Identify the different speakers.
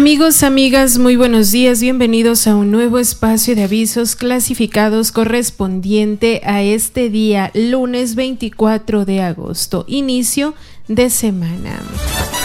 Speaker 1: Amigos, amigas, muy buenos días, bienvenidos a un nuevo espacio de avisos clasificados correspondiente a este día, lunes 24 de agosto, inicio de semana.